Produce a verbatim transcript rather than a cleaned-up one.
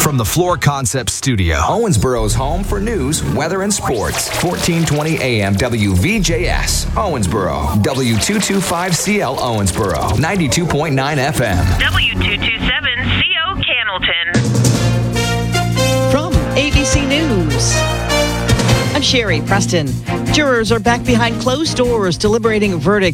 From the Floor Concepts Studio, Owensboro's home for news, weather, and sports. fourteen twenty A M W V J S, Owensboro. W two twenty-five C L Owensboro. ninety-two point nine F M. W two twenty-seven C O Cannelton. From A B C News, I'm Sherry Preston. Jurors are back behind closed doors deliberating a verdict